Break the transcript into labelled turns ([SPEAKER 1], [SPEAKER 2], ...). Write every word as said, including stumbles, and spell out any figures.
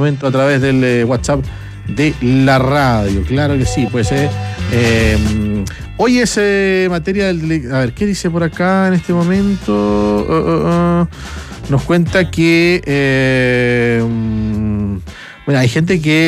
[SPEAKER 1] momento a través del eh, WhatsApp de la radio. Claro que sí, pues eh, eh, hoy es eh, materia del... A ver, ¿qué dice por acá en este momento? Uh, uh, uh, nos cuenta que... Eh, bueno, hay gente que